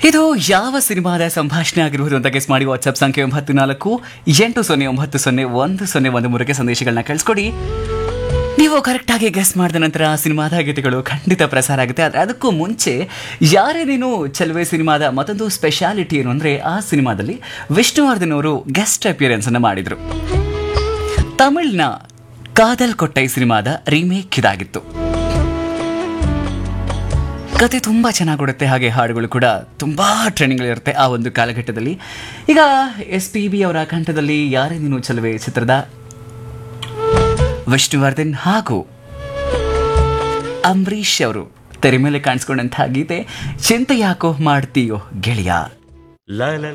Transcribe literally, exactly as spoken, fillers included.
ಇದು ಯಾವ ಸಿನಿಮಾದ ಸಂಭಾಷಣೆ ಆಗಿರುವುದು ಅಂತ ಗೆಸ್ ಮಾಡಿ ವಾಟ್ಸ್ಆಪ್ ಸಂಖ್ಯೆ ಒಂಬತ್ತು ನಾಲ್ಕು ಎಂಟು ಸೊನ್ನೆ ಒಂಬತ್ತು ಸೊನ್ನೆ ಒಂದು ಸೊನ್ನೆ ಒಂದು ಮೂರಕ್ಕೆ ಸಂದೇಶಗಳನ್ನ ಕಳಿಸ್ಕೊಡಿ. ನೀವು ಕರೆಕ್ಟಾಗಿ ಗೆಸ್ ಮಾಡಿದ ನಂತರ ಆ ಸಿನಿಮಾದ ಗೀತೆಗಳು ಖಂಡಿತ ಪ್ರಸಾರ ಆಗುತ್ತೆ. ಆದರೆ ಅದಕ್ಕೂ ಮುಂಚೆ ಯಾರೇ ನೀನು ಚೆಲುವೆ ಸಿನಿಮಾದ ಮತ್ತೊಂದು ಸ್ಪೆಷಾಲಿಟಿ ಏನು ಅಂದರೆ, ಆ ಸಿನಿಮಾದಲ್ಲಿ ವಿಷ್ಣುವರ್ಧನ್ ಅವರು ಗೆಸ್ಟ್ ಅಪಿಯರೆನ್ಸ್ ಅನ್ನು ಮಾಡಿದರು. ತಮಿಳಿನ ಕಾದಲ್ ಕೊಟ್ಟೈ ಸಿನಿಮಾದ ರೀಮೇಕ್ ಇದಾಗಿತ್ತು. ಕತೆ ತುಂಬ ಚೆನ್ನಾಗಿರುತ್ತೆ, ಹಾಗೆ ಹಾಡುಗಳು ಕೂಡ ತುಂಬ ಟ್ರೆಂಡಿಂಗ್ಗಳಿರುತ್ತೆ ಆ ಒಂದು ಕಾಲಘಟ್ಟದಲ್ಲಿ. ಈಗ ಎಸ್ ಪಿ ಬಿ ಅವರ ಕಂಠದಲ್ಲಿ ಯಾರೇ ನೀನು ಚೆಲುವೆ ಚಿತ್ರದ ವಿಷ್ಣುವರ್ಧನ್ ಹಾಗೂ ಅಂಬರೀಷ್ ಅವರು ತೆರೆ ಮೇಲೆ ಕಾಣಿಸ್ಕೊಂಡಂತಹ ಗೀತೆ ಚಿಂತೆ ಯಾಕೋ ಮಾಡ್ತೀಯೋ ಗೆಳೆಯ.